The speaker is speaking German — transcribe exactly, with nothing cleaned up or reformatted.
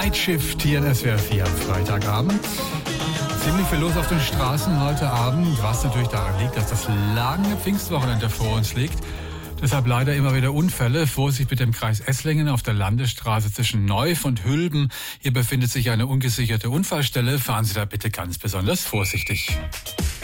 Night Shift hier in S W R vier am Freitagabend. Ziemlich viel los auf den Straßen heute Abend, was natürlich daran liegt, dass das lange Pfingstwochenende vor uns liegt. Deshalb leider immer wieder Unfälle. Vorsicht mit dem Kreis Esslingen auf der Landesstraße zwischen Neuf und Hülben. Hier befindet sich eine ungesicherte Unfallstelle. Fahren Sie da bitte ganz besonders vorsichtig.